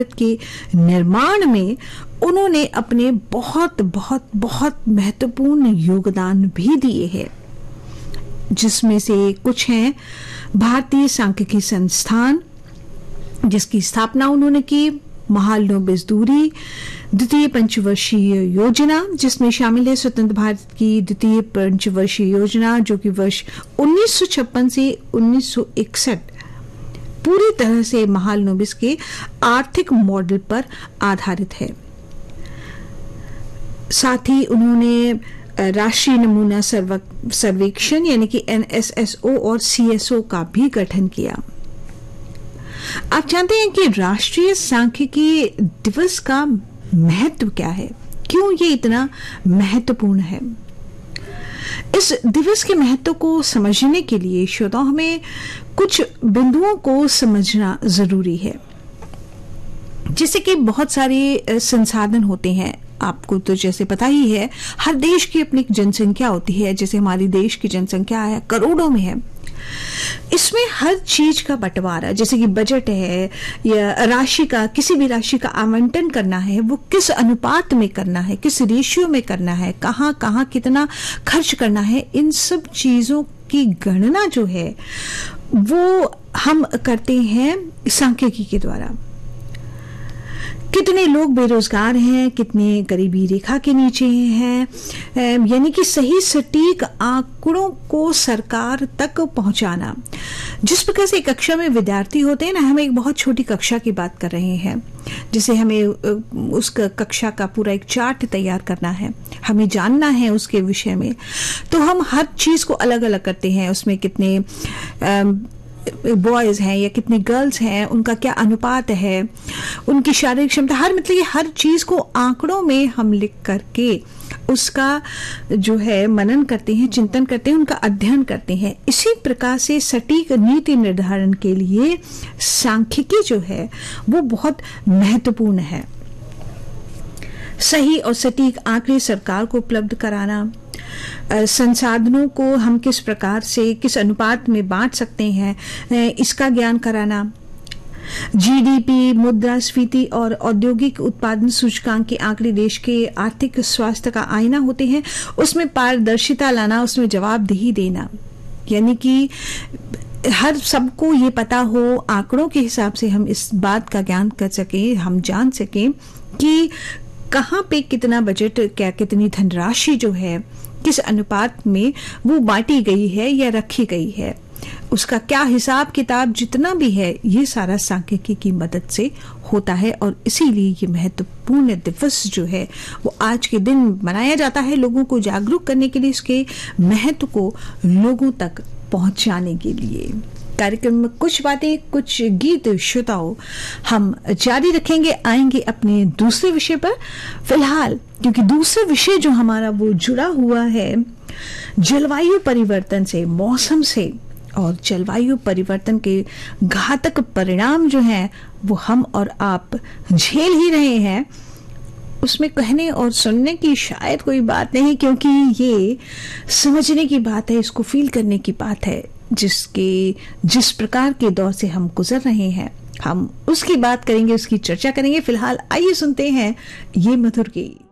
के निर्माण में उन्होंने अपने बहुत बहुत बहुत महत्वपूर्ण योगदान भी दिए हैं, जिसमें से कुछ हैं भारतीय सांख्यिकी संस्थान, जिसकी स्थापना उन्होंने की, महालनोबिस दूरी, द्वितीय पंचवर्षीय योजना, जिसमें शामिल है स्वतंत्र भारत की द्वितीय पंचवर्षीय योजना, जो कि वर्ष 1956 से 1961 पूरी तरह से महालनोबिस के आर्थिक मॉडल पर आधारित है। साथ ही उन्होंने राष्ट्रीय नमूना सर्वेक्षण यानी कि NSSO और CSO का भी गठन किया। आप जानते हैं कि राष्ट्रीय सांख्यिकी दिवस का महत्व क्या है, क्यों ये इतना महत्वपूर्ण है? इस दिवस के महत्व को समझने के लिए श्रोताओं हमें कुछ बिंदुओं को समझना जरूरी है। जैसे कि बहुत सारे संसाधन होते हैं, आपको तो जैसे पता ही है, हर देश की अपनी जनसंख्या होती है। जैसे हमारी देश की जनसंख्या है, करोड़ों में है। इसमें हर चीज का बंटवारा, जैसे कि बजट है या राशि का, किसी भी राशि का आवंटन करना है, वो किस अनुपात में करना है, किस रेशियो में करना है, कहाँ कहाँ कितना खर्च करना है, इन सब चीजों की गणना जो है वो हम करते हैं सांख्यिकी के द्वारा। कितने लोग बेरोजगार हैं, कितने गरीबी रेखा के नीचे हैं, यानी कि सही सटीक आंकड़ों को सरकार तक पहुंचाना। जिस प्रकार से कक्षा में विद्यार्थी होते हैं ना, हम एक बहुत छोटी कक्षा की बात कर रहे हैं, जिसे हमें उस कक्षा का पूरा एक चार्ट तैयार करना है, हमें जानना है उसके विषय में, तो हम हर चीज को अलग अलग करते हैं। उसमें कितने बॉयज हैं या कितनी गर्ल्स हैं, उनका क्या अनुपात है, उनकी शारीरिक क्षमता, हर चीज को आंकड़ों में हम लिख करके उसका जो है मनन करते हैं, चिंतन करते हैं, उनका अध्ययन करते हैं। इसी प्रकार से सटीक नीति निर्धारण के लिए सांख्यिकी जो है वो बहुत महत्वपूर्ण है। सही और सटीक आंकड़े सरकार को उपलब्ध कराना, संसाधनों को हम किस प्रकार से किस अनुपात में बांट सकते हैं, इसका ज्ञान कराना, GDP, मुद्रास्फीति और औद्योगिक उत्पादन सूचकांक के आंकड़े देश के आर्थिक स्वास्थ्य का आईना होते हैं, उसमें पारदर्शिता लाना, उसमें जवाबदेही देना, यानी कि हर सबको ये पता हो, आंकड़ों के हिसाब से हम इस बात का ज्ञान कर सकें, हम जान सकें कि कहाँ पे कितना बजट, क्या कितनी धनराशि जो है किस अनुपात में वो बांटी गई है या रखी गई है, उसका क्या हिसाब किताब जितना भी है, ये सारा सांख्यिकी की मदद से होता है। और इसीलिए ये महत्वपूर्ण दिवस जो है वो आज के दिन मनाया जाता है, लोगों को जागरूक करने के लिए, इसके महत्व को लोगों तक पहुंचाने के लिए। कार्यक्रम में कुछ बातें, कुछ गीत श्रोताओं हम जारी रखेंगे, आएंगे अपने दूसरे विषय पर। फिलहाल क्योंकि दूसरा विषय जो हमारा वो जुड़ा हुआ है जलवायु परिवर्तन से, मौसम से, और जलवायु परिवर्तन के घातक परिणाम जो हैं वो हम और आप झेल ही रहे हैं। उसमें कहने और सुनने की शायद कोई बात नहीं, क्योंकि ये समझने की बात है, इसको फील करने की बात है, जिस प्रकार के दौर से हम गुजर रहे हैं, हम उसकी बात करेंगे, उसकी चर्चा करेंगे। फिलहाल आइए सुनते हैं ये मधुर गीत।